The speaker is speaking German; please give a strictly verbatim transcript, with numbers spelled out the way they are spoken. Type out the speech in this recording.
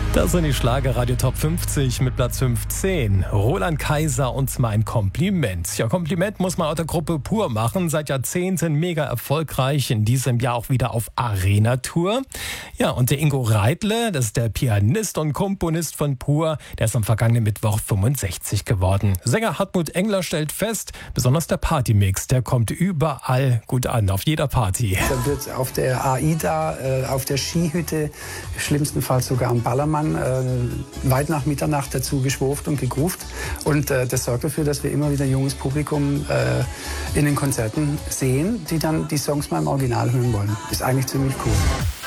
Das sind die Schlagerradio Top fünfzig mit Platz fünfzehn. Roland Kaiser und mein Kompliment. Ja, Kompliment muss man auch der Gruppe Pur machen. Seit Jahrzehnten mega erfolgreich. In diesem Jahr auch wieder auf Arena-Tour. Ja, und der Ingo Reidle, das ist der Pianist und Komponist von Pur, der ist am vergangenen Mittwoch fünfundsechzig geworden. Sänger Hartmut Engler stellt fest, besonders der Partymix, der kommt überall gut an, auf jeder Party. Da wird auf der AIDA, äh, auf der Skihütte, schlimmstenfalls sogar am Ballermann, Äh, weit nach Mitternacht dazu geschwurft und gegruft. Und äh, das sorgt dafür, dass wir immer wieder junges Publikum äh, in den Konzerten sehen, die dann die Songs mal im Original hören wollen. Ist eigentlich ziemlich cool.